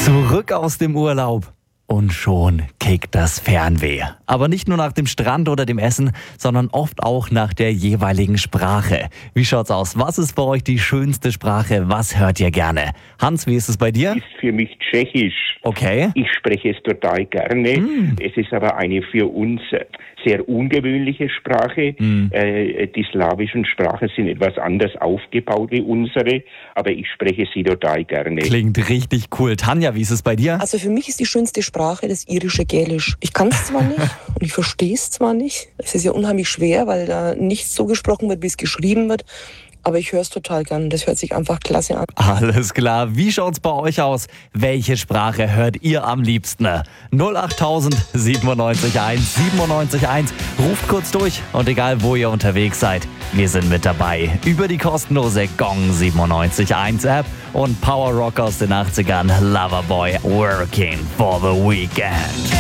Zurück aus dem Urlaub. Und schon kickt das Fernweh. Aber nicht nur nach dem Strand oder dem Essen, sondern oft auch nach der jeweiligen Sprache. Wie schaut's aus? Was ist bei euch die schönste Sprache? Was hört ihr gerne? Hans, wie ist es bei dir? Ist für mich Tschechisch. Okay. Ich spreche es total gerne. Es ist aber eine für uns sehr ungewöhnliche Sprache. Die slawischen Sprachen sind etwas anders aufgebaut wie unsere, aber ich spreche sie total gerne. Klingt richtig cool. Tanja, wie ist es bei dir? Also für mich ist die schönste Sprache das irische Gälisch. Ich kann es zwar nicht und ich verstehe es zwar nicht. Es ist ja unheimlich schwer, weil da nichts so gesprochen wird, wie es geschrieben wird. Aber ich höre es total gern. Das hört sich einfach klasse an. Alles klar. Wie schaut's bei euch aus? Welche Sprache hört ihr am liebsten? 08000 97.1 97.1. Ruft kurz durch und egal wo ihr unterwegs seid, wir sind mit dabei. Über die kostenlose Gong 97.1 App und Power Rock aus den 80ern, Loverboy, Working for the Weekend.